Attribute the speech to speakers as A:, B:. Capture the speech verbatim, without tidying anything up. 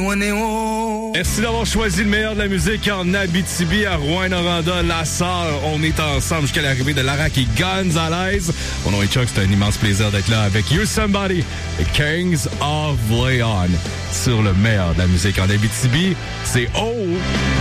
A: Merci d'avoir choisi le meilleur de la musique en Abitibi, à Rouyn-Noranda, La Sarre. On est ensemble jusqu'à l'arrivée de Lara et Gonzalez. Mon nom est Chuck, c'est un immense plaisir d'être là avec You Somebody, The Kings of Leon, sur le meilleur de la musique en Abitibi. C'est Oh!